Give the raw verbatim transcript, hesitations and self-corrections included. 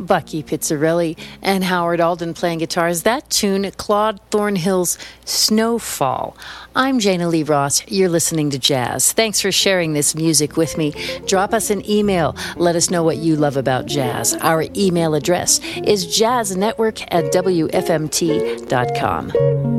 Bucky Pizzarelli and Howard Alden playing guitars. That tune, Claude Thornhill's Snowfall. I'm Jana Lee Ross. You're listening to Jazz. Thanks for sharing this music with me. Drop us an email. Let us know what you love about jazz. Our email address is jazznetwork at w f m t dot com.